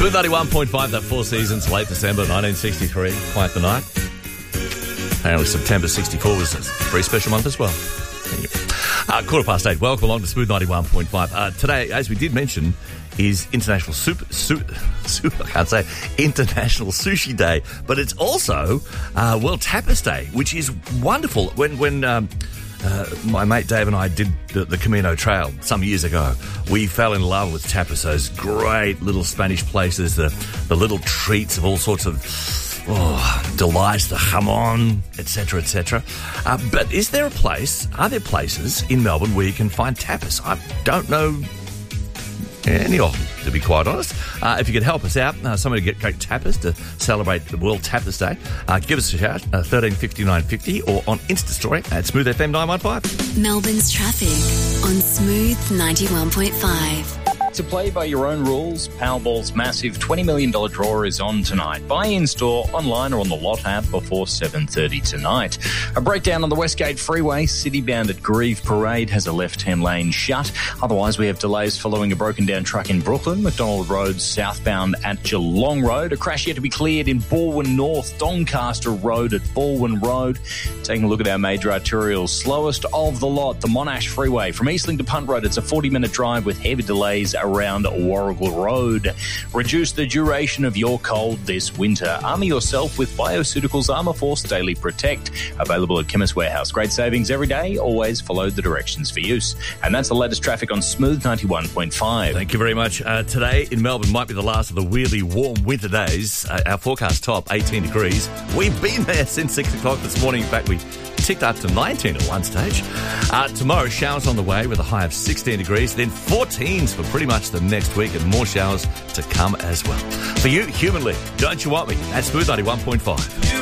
Smooth 91.5, that Four Seasons, late December 1963, quite the night. Apparently September 64 was a very special month as well. Anyway. 8:15. Welcome along to Smooth 91.5. Today, as we did mention, is International International Sushi Day, but it's also World Tapas Day, which is wonderful. When my mate Dave and I did the Camino Trail some years ago, we fell in love with tapas, those great little Spanish places, the little treats of all sorts of delights, the jamon, etc., etc. But are there places in Melbourne where you can find tapas? I don't know any of them, to be quite honest. If you could help us out, somebody get great tapas to celebrate the World Tapas Day, give us a shout, 135950, or on Insta Story at Smooth FM 915. Melbourne's traffic on Smooth 91.5. To play by your own rules, Powerball's massive $20 million draw is on tonight. Buy in-store, online or on the Lot app before 7:30 tonight. A breakdown on the Westgate Freeway. City-bound at Grieve Parade has a left-hand lane shut. Otherwise, we have delays following a broken-down truck in Brooklyn. McDonald Road southbound at Geelong Road. A crash yet to be cleared in Balwyn North. Doncaster Road at Balwyn Road. Taking a look at our major arterials. Slowest of the lot, the Monash Freeway. From Eastling to Punt Road, it's a 40-minute drive with heavy delays around Warrigal Road. Reduce the duration of your cold this winter. Armour yourself with Bioceuticals Armour Force Daily Protect. Available at Chemist Warehouse. Great savings every day. Always follow the directions for use. And that's the latest traffic on Smooth 91.5. Thank you very much. Today in Melbourne might be the last of the weirdly warm winter days. Our forecast top, 18 degrees. We've been there since 6 o'clock this morning. In fact, we ticked up to 19 at one stage. Tomorrow, showers on the way with a high of 16 degrees, then 14s for pretty much the next week, and more showers to come as well. For you, Human League, Don't You Want Me? At Smooth 91.5.